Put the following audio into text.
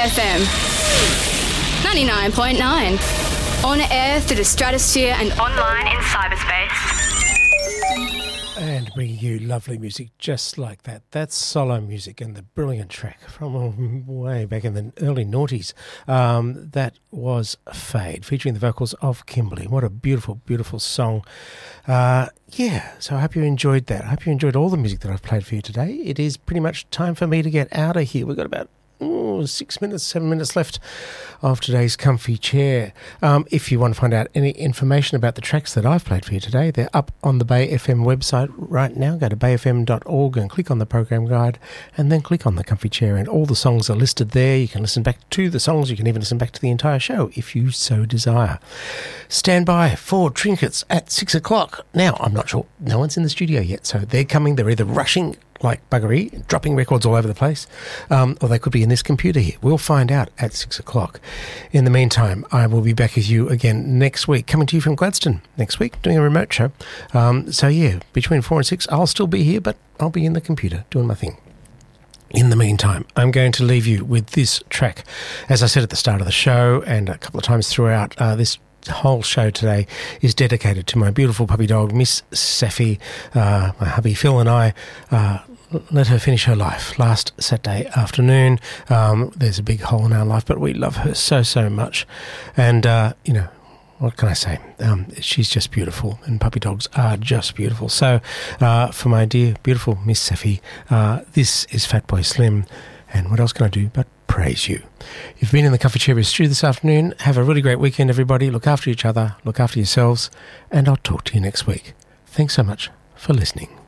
FM 99.9. On air through the stratosphere and online in cyberspace. And bringing you lovely music just like that. That's solo music and the brilliant track from way back in the early noughties. That was Fade, featuring the vocals of Kimberly. What a beautiful, beautiful song. So I hope you enjoyed that. I hope you enjoyed all the music that I've played for you today. It is pretty much time for me to get out of here. We've got about 7 minutes left of today's Comfy Chair. If you want to find out any information about the tracks that I've played for you today, they're up on the Bay FM website right now. Go to bayfm.org and click on the program guide and then click on the Comfy Chair, and all the songs are listed there. You can listen back to the songs. You can even listen back to the entire show if you so desire. Stand by for Trinkets at 6 o'clock. Now, I'm not sure. No one's in the studio yet, so they're coming. They're either rushing like buggery, dropping records all over the place, or they could be in this computer here. We'll find out at 6 o'clock. In the meantime, I will be back with you again next week, coming to you from Gladstone next week, doing a remote show. Between 4 and 6, I'll still be here, but I'll be in the computer doing my thing. In the meantime, I'm going to leave you with this track. As I said at the start of the show and a couple of times throughout, this whole show today is dedicated to my beautiful puppy dog, Miss Safi. My hubby Phil and I let her finish her life last Saturday afternoon. There's a big hole in our life, but we love her so, so much. And, what can I say? She's just beautiful, and puppy dogs are just beautiful. So for my dear, beautiful Miss Safi, this is Fatboy Slim. And what else can I do but praise you? You've been in the Comfy Chair with Stu this afternoon. Have a really great weekend, everybody. Look after each other, look after yourselves, and I'll talk to you next week. Thanks so much for listening.